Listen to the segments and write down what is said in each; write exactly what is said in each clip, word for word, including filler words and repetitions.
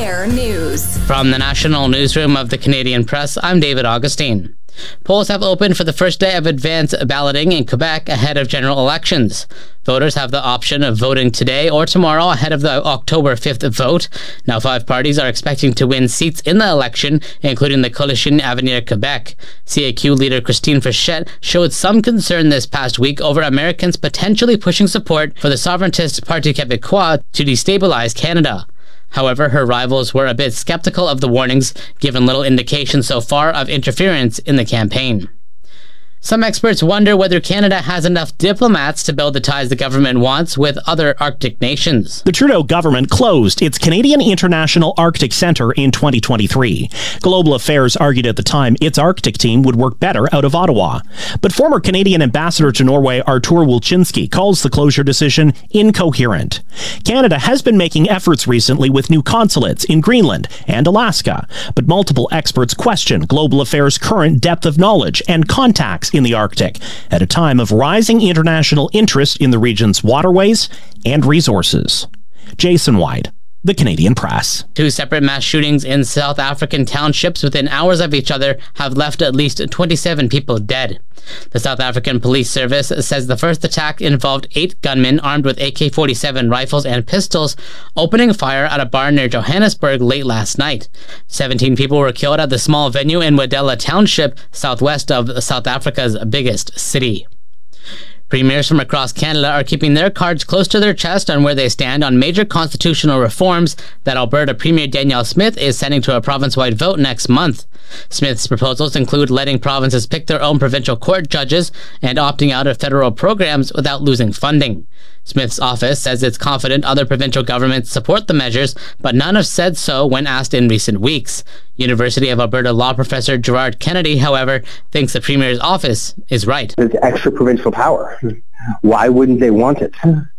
Air News. From the National Newsroom of the Canadian Press, I'm David Augustine. Polls have opened for the first day of advance balloting in Quebec ahead of general elections. Voters have the option of voting today or tomorrow ahead of the October fifth vote. Now, five parties are expecting to win seats in the election, including the Coalition Avenir Quebec. C A Q leader Christine Frechette showed some concern this past week over Americans potentially pushing support for the sovereigntist Parti Québécois to destabilize Canada. However, her rivals were a bit skeptical of the warnings, given little indication so far of interference in the campaign. Some experts wonder whether Canada has enough diplomats to build the ties the government wants with other Arctic nations. The Trudeau government closed its Canadian International Arctic Centre in twenty twenty-three. Global Affairs argued at the time its Arctic team would work better out of Ottawa. But former Canadian ambassador to Norway Artur Wolczynski calls the closure decision incoherent. Canada has been making efforts recently with new consulates in Greenland and Alaska, but multiple experts question Global Affairs' current depth of knowledge and contacts in the Arctic at a time of rising international interest in the region's waterways and resources. Jason White, The Canadian Press. Two separate mass shootings in South African townships within hours of each other have left at least twenty-seven people dead. The South African Police Service says the first attack involved eight gunmen armed with A K forty-seven rifles and pistols opening fire at a bar near Johannesburg late last night. seventeen people were killed at the small venue in Wadela Township, southwest of South Africa's biggest city. Premiers from across Canada are keeping their cards close to their chest on where they stand on major constitutional reforms that Alberta Premier Danielle Smith is sending to a province-wide vote next month. Smith's proposals include letting provinces pick their own provincial court judges and opting out of federal programs without losing funding. Smith's office says it's confident other provincial governments support the measures, but none have said so when asked in recent weeks. University of Alberta law professor Gerard Kennedy, however, thinks the Premier's office is right. There's extra provincial power. Why wouldn't they want it?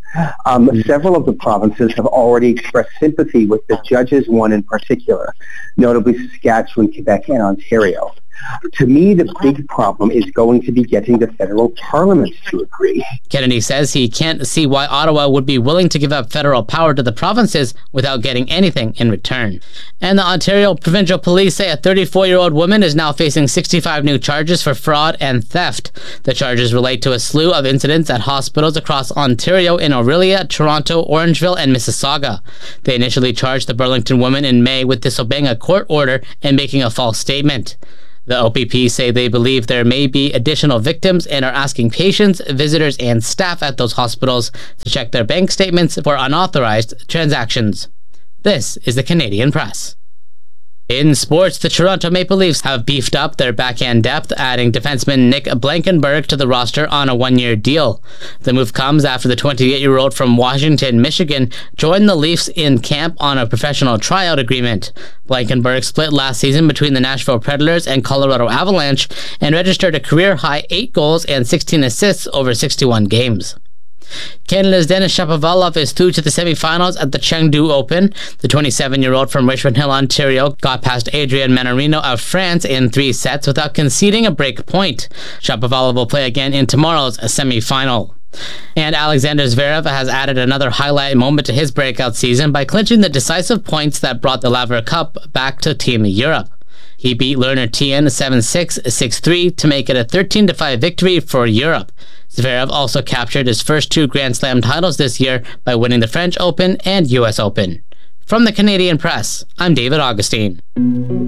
Um, several of the provinces have already expressed sympathy with the judges, one in particular, notably Saskatchewan, Quebec, and Ontario. To me, the big problem is going to be getting the federal parliament to agree. Kennedy says he can't see why Ottawa would be willing to give up federal power to the provinces without getting anything in return. And the Ontario Provincial Police say a thirty-four-year-old woman is now facing sixty-five new charges for fraud and theft. The charges relate to a slew of incidents at hospitals across Ontario in Orillia, Toronto, Orangeville, and Mississauga. They initially charged the Burlington woman in May with disobeying a court order and making a false statement. The O P P say they believe there may be additional victims and are asking patients, visitors, and staff at those hospitals to check their bank statements for unauthorized transactions. This is the Canadian Press. In sports, the Toronto Maple Leafs have beefed up their backhand depth, adding defenseman Nick Blankenburg to the roster on a one-year deal. The move comes after the twenty-eight-year-old from Washington, Michigan, joined the Leafs in camp on a professional tryout agreement. Blankenburg split last season between the Nashville Predators and Colorado Avalanche and registered a career-high eight goals and sixteen assists over sixty-one games. Canada's Denis Shapovalov is through to the semifinals at the Chengdu Open. The twenty-seven-year-old from Richmond Hill, Ontario, got past Adrian Manarino of France in three sets without conceding a break point. Shapovalov will play again in tomorrow's semifinal. And Alexander Zverev has added another highlight moment to his breakout season by clinching the decisive points that brought the Laver Cup back to Team Europe. He beat Lerner Tien seven six, six three to make it a thirteen to five victory for Europe. Zverev also captured his first two Grand Slam titles this year by winning the French Open and U S Open. From the Canadian Press, I'm David Augustine.